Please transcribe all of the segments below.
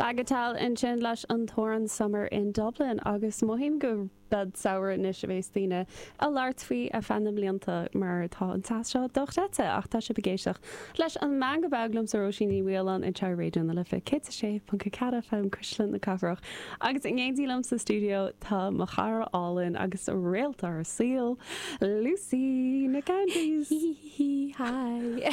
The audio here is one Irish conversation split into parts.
Bagatelle in sin leis an Toran Summer in Dublin agus mohím go bed saoir na sibhéistíine a láirtfaí a fannam blianta mar tá an taseo dochtéte ach tá se begéisteach leis an man go baglam sa roisiní bhílan in teir réidir na lifa cé sé pan cada fem cruislin na cafrach agus in ggéindílam sa stúdio tá mo chara álinn agus a réaltar síl Lucy na Counties. Hi.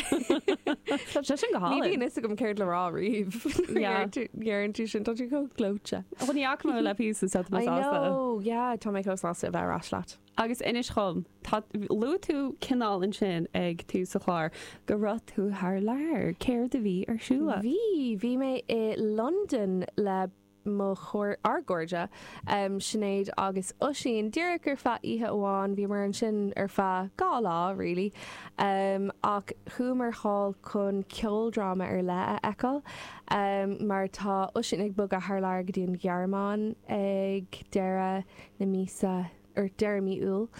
sin go hála. Ní bhíon is gom céir le rá riomh. Gearann tú sin tá tú go glóte. Bhí acmú le pí sa I know, yeah, tá mé cos lása bheith ráslaat. Agus inis chum lu tú cinál an sin ag tú sa chláir go rá tú th leir céir de bhí ar siúla. Bhí mé i London le mo chóir argóide sinnéad agus osín dúireach ar fa ihe amháin bhí mar an sin ar fa gá lá really ach chuúmar hall chun ceoldrama ar le a eáil mar tá osín ag bug a th leir go dtíon Gearmáin ag deire na mísa ar deirmí úl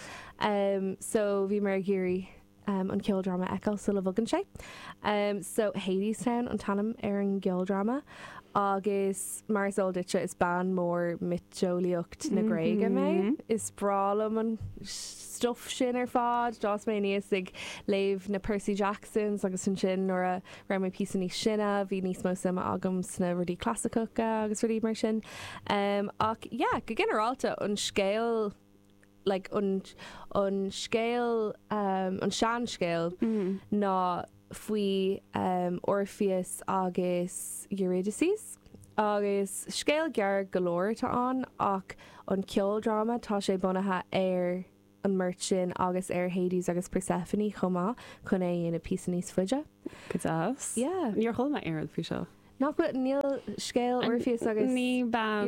so bhí mar géirí an ceoldrama eáil sa le bhagan sé so Hadestown an tanam ar an ceoldrama agus marsóldite is ban mór mitjolíocht na gréige mé is bralam an stuff sin ar fád dás mé níos ag léh na Percy Jacksons agus an sin nor a ra mé písaní sinna bhí níos mó sama agam sna rudí classicacha agus rudí mar sin ach yeah, go generalta an scéal like an scéal an sean scéal ná faoi Orpheus agus Eurydice agus scéal gear galore tá an ach an ceoldrama tá sé bunathe ar an mirt sin agus ar Hades agus Persephone chumá chun é ina písa níos fuide. Goás? Yeah. Níor chul me ar fi seo. Nach go níl scéal Orpheus agus ní ban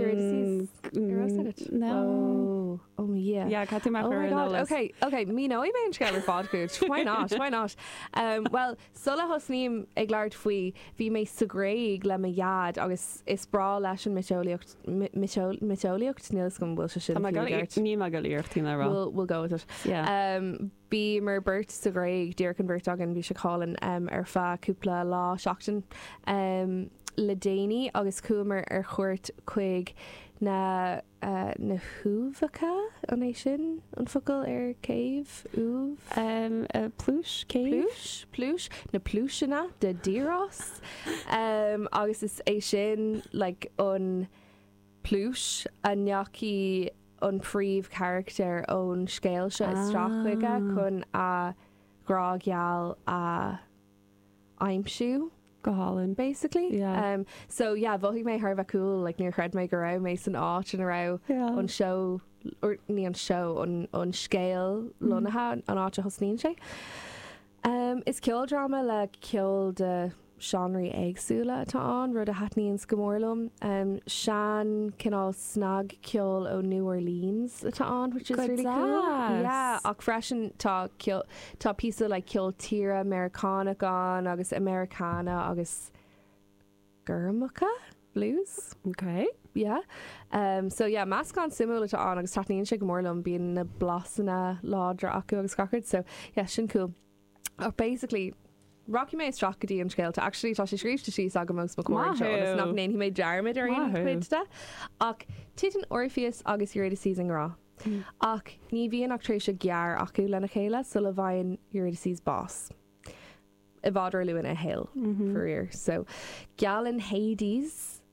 no. Oh yeah. Yeah, catú me Oh my God. Okay, mí nó I mé scéal ar fád go. Why not? Well, sola hosníim ag leart faoi bhí mé sagréig le me iad agus is brá leis an mitolíocht níos gom bhfuil se sin. Ní me go líochttí le rá. We'll go with it. Yeah. Bí mar burt sagréig dúir an burt agan bhí se cálan ar fa cúpla lá seachtain le déine agus cuamar ar chuirt chuig na húfacha an é sin an focail ar céimh úh plúis plúis na plúisina de díras agus is é sin like an plúis a neací an príomh character ón scéal se is strachuige chun a grágeal a aimimsú go hálan basically yeah. So yeah bhí mé Harbh cool like near chred mé go raibh mé san áit an ra an show or ní an show an scéal lonathe an áit a hosnín sé is ceoldrama le ceol de seanraí éagsúla atá an rud a hatnííon scomórlumm sean cinál snag ceol ó New Orleans atá an which is really cool yeah ach freisin tá písa le ceol tíra Americana gan agus Americana agus gurmacha blues okay yeah so yeah más gan simú atá an agus tatníonn sé gomórlumm bíon na blasanna ládra acu agus scacard so yeah sin cool basically Rocky mé stragadí an scéil actually tá sé scríbte sí aga mós macóir seo nach né hí mé dearmid ar chuide ach tit an Orpheus agus Eurydice an rá ach ní bhíon actrééis se gear acu lena chéile so le bhain Eurydice's boss I bhádar luúin a hill for so Galan Hades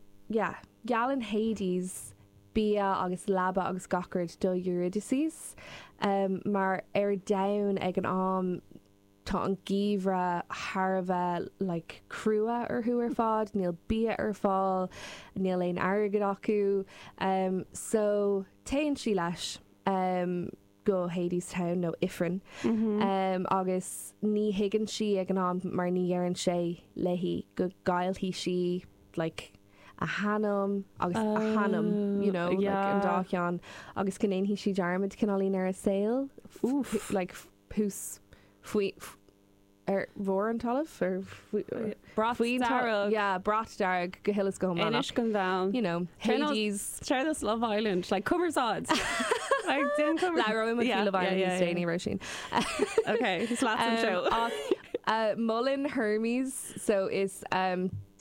bí agus laba agus gacard do Eurydice mar ar dain ag an am tá an gíomhra Harbheith like crua ar thu ar fád níl bia ar fáil níl éon agad acu so taonn sí leis go Hadestown nó Ifrin agus ní higann si ag an am mar ní dhearann sé leihí go gailtí si like a hanam agus a hanam you know yeah. like an dáceán agus cinnéon hí si dearmid cinálín ar a saoil like pús faoi bhór an talamh ar brat darg go hilas go Inis go bhean you know Hades share this Love Island like covers odds like didn't cover Love Island Danny Roisin okay he's last show Mullen Hermes so is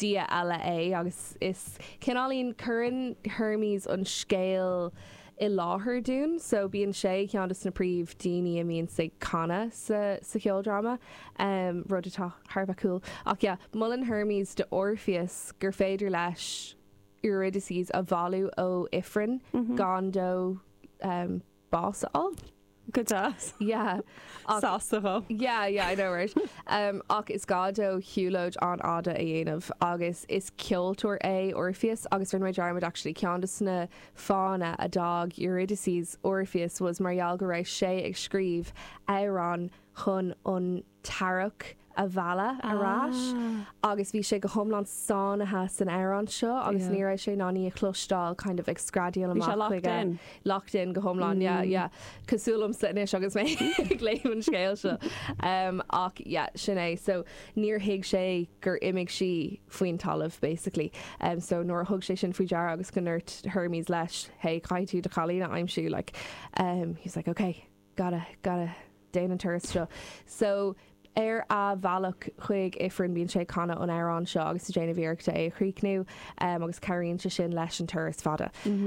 dia eile é agus is cinálín churann Hermes an scéal I láthair dún, so bíonn sé ceantas na príomh daoine a míonn sa canna sa cheoldrama rud atá Tharbh cool. Ach yeah, mullen Hermes de Orpheus gur féidir leis Eurydice a bhalú ó Ifrin gan dó básáil. Good ass. Yeah. Sásta Yeah, I know, right? Ach is gádó hiúlóid an ada a dhéanamh agus is ceoltóir é Orpheus agus rin méid dearmid actually ceantas na fána a dog Eurydice Orpheus was marall go raibh sé ag scríb éireann chun an tarach a bhela arás agus bhí sé go thomlan sánathe san éireann seo agus ní raibh sé náí a chlostáil kind of ag scradial amach locked in go thomlan cosúlam sa inis agus mé léimhann scéil seo ach sin é so níor hiig sé gur imigh si faoin talamh basically so nóair thug sé sin faoi dear agus go neirt Hermes leis hey cai tú de chalína aimimsú like he's like okay gotta déanaan turas seo so a bhealach chuig Ifrin bíonn sé canna an éireann seo agus sa déanamh bhíochta é chríicnú agus caríonn se sin leis an turas fada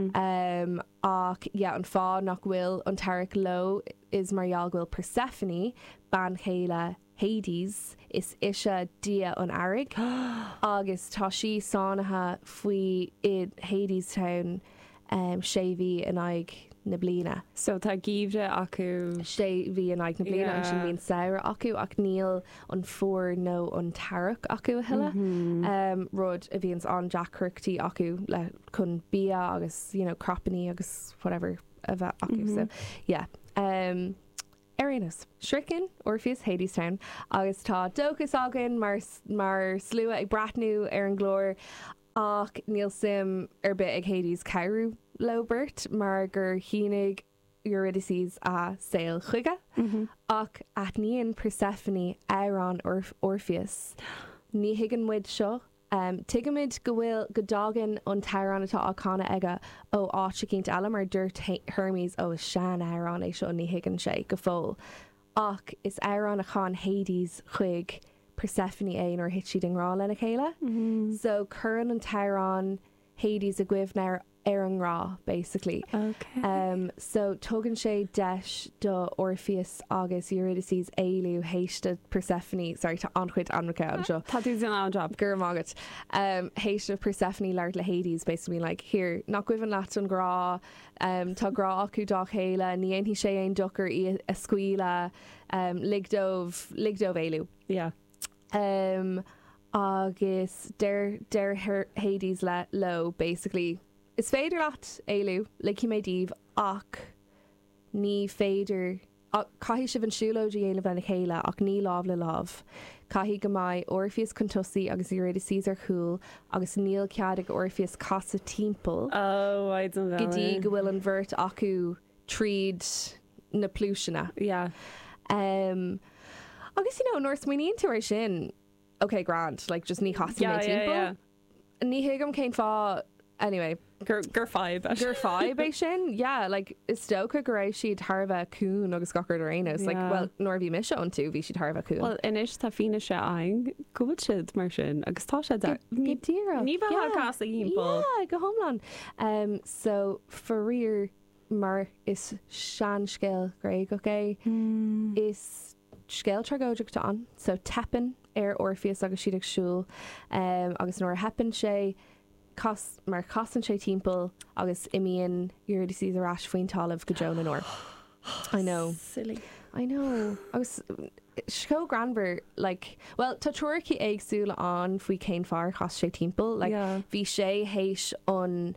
ach an fá nach bhfuil an tarach lo is marall bhfuil Persephone ban chéile Hades is ise dia an airig agus tá sí sánathe faoi i Hades town sé bhí in aig na blina. So tá gíomhre acu sé bhí an aig na blina an sin bhíon saoire acu ach níl an fór nó an tarach acu a heile rud a bhíons an Jackcrooktaí acu le chun bí agus croppaní agus whatever a bheith acu so Arenas Shrickin Orpheus Hadestown agus tá dóchas agan mar slua ag brathnú ar an glór ach níl sim ar bit ag Hades Cairú Lobert mar gur hínig Eurydice a saoil chuige ach aithníonn Persephone éireann Orpheus ní higann muid seo tuigeamid go bhfuil go dagan an teirán atá á canna aige ó áte cinnt eile mar dúirt Hermes ó sean éireann é seo ní higann sé go fóil ach is éireann a chun Hades chuig Persephone é nóair hit siad an rá lena chéile so churann an teirán Hades a gcuimhneir ar an rá basically so tugann sé deis do Orpheus agus Eurydice éilú héiste Persephone sorry tá anchuid anracha an seo tá tú an job gur mágat héiste Persephone leir le Hades basically like here nach cuimhan leat an grá tá grá acu dá chéile ní aonhí sé aon dochar í a scuile ligdómh éilú agus der Hades le lo basically is féidir leat éilú le mé díomh ach ní féidir caihí sibh an siúlóidí dhéanamh lena chéile ach ní lámh le lámh caihí go mbeidh Orpheus chun tosaí agus Eurydice ar chúl agus níl cead ag Orpheus casa timpeall go dtí go bhfuil an bhirt acu tríd na plúisina agus nóir smuoíonn tú sin okay grand like just ní hasí timpeall ní hiigem céim fá anyway gur five é sin like is stocha go raibh siad Tharbh cún agus gachar arénas like well nóir bhí mis an tú bhí siad Tharbh cún well inis tá fine se ein cúil siad mar sin agus tá sé ní bhá a ímpel go homlan so farír mar is sean scéil gré okay is scéil tragóideachta an so tepan ar Orpheus agus siad agsúil agus nóair hepan sé mar casan sé timpeall agus imíonn Eurydice arás faoin talamh go Joan an or I know silly I know agus sco granber like well tá tuaircí éagsúla an faoi céin fear chas sé timpeall like bhí sé héis an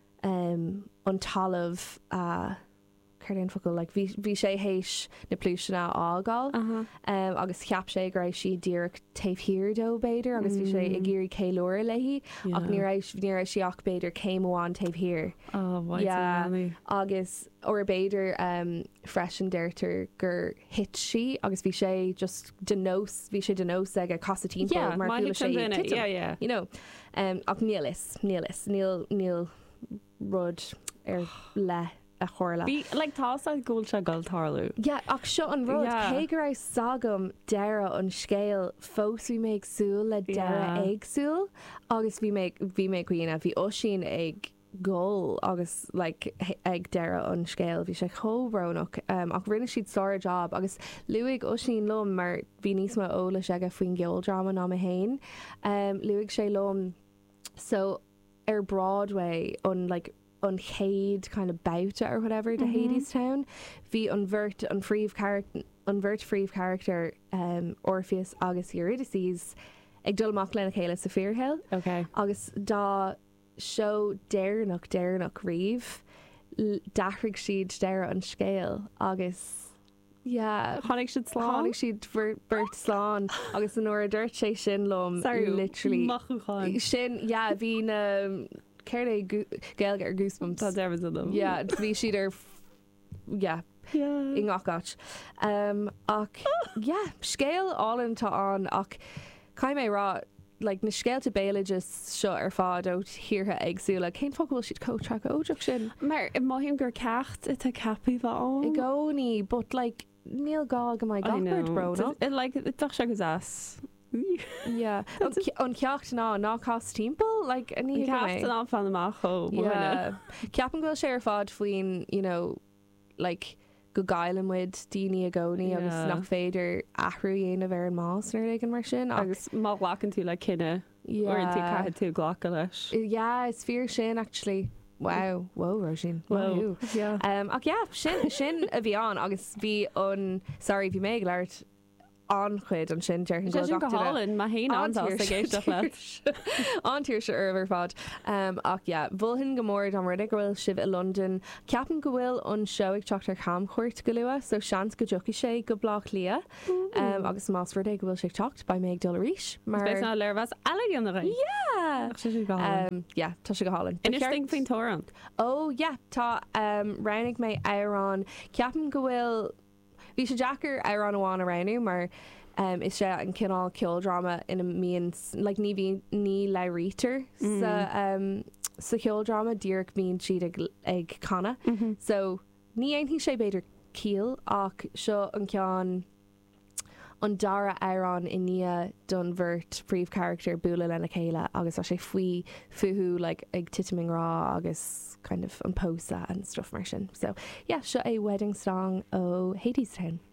talamh chuirn focail like bhí sé héis na plúisina ágáil agus cheap sé gur éis si ddíach taobhhir dó beidir agus bhí sé i ggéirí céileir leihí ach ní éis si ach beidir céim amháin taobhhir agus ó beidir freisin deirtar gur hit si agus bhí sé just bhí sé denós ag a casatí mar sé you know ach níl rud ar le a chorla. Bhí le tá ggóil se goiltarlú. Yeah, ach seo an rud Yeah. cé gur sagam deire an scéal fós bhí méid súil le deire Yeah. agsúil agus bhí méid cuioine bhí osín ag ggóil agus ag deire an scéal bhí sé chóbránach ach rinne siad sár job agus luigh osín lom mar bhí níos má óla se go faoin geoldrama ná a hain luigh sé lom so Broadway on chéad kind of bouta or whatever de Hadestown bhí an phríomh character Orpheus agus Eurydice ag dulmach lena chéile sa Fearhill Okay. agus dá show déirnach riomh dachraigh siad deire an scéal agus Honnig siad Tháinig siad burt sláán agus an nuair a dúirt sé sin lom literally Machúáin. sin bhí na céir é gailge ar goosebumps Tá derbh am. bhí siad ar i ngachát ach scéal álan tá an ach caiim mé rá na scéalte béilegus seo ar fád ó thiortha agsúla cén focail siad cóteach óideach sin Mar i maithim gur cecht i tá capí bhán. I gcónaí but níl gá go mai gapard bro no? Tá se go as. an ceacht ná cás timppel a ní Cecht an fan amach cho. ceapan goil sé ar fád faoin go gaiilemuid daoine a gcónaí agus nach féidir ahrú dhéanamh ar an más nuair ag an mar sin agus má ghlachan tú le cinenne or tú caiith tú ghlacha leis. is fear sin actually wow Roisin Wow. ach sin a bhí an agus bhí an sorry bhí méid leirt an chuid an sin deir Sin go hálann má hé antá a géisteach le. antíir se ar fád ach bhfuilhin go mór an rudig gohfuil sibh i London ceapan go bhfuil an seo ag teachtar cham chuirt go luas so seans go joci sé go blach lia agus más rudig go bhfuil sé techt ba méid dul ríis mar Bes ná leirhas eile an ra. tá se go hálan Inisting faoin tórán. tá rannig mé érán ceapan go bhfuil bhí sé Jackar érán amháin a ranú mar is sé an cinál ceoldrama ina míon ní le réiter sa ceoldrama díirc bíon siad ag canna so ní aonhí sé beidir cíal ach seo an ceán an dara érán i ní don bhirt príomh character bualadh lena chéile agus a sé faoi futhú ag titiming rá agus kind of an pósa and stuff mar sin so seo é wedding song ó Hadestown.